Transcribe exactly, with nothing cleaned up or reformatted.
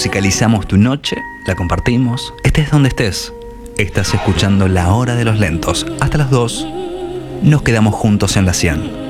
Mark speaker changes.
Speaker 1: musicalizamos tu noche, la compartimos, estés donde estés. Estás escuchando La Hora de los Lentos. Hasta las dos nos quedamos juntos en la cien.